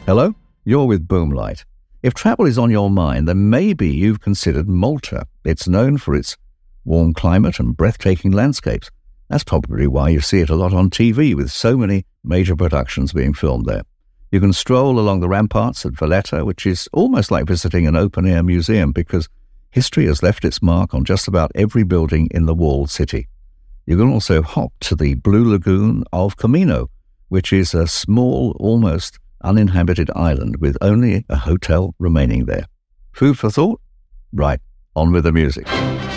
Hello? You're with Boomlight. If travel is on your mind, then maybe you've considered Malta. It's known for its warm climate and breathtaking landscapes. That's probably why you see it a lot on TV, with so many major productions being filmed there. You can stroll along the ramparts at Valletta, which is almost like visiting an open-air museum because history has left its mark on just about every building in the walled city. You can also hop to the Blue Lagoon of Comino, which is a small, almost uninhabited island with only a hotel remaining there. Food for thought? Right, on with the music.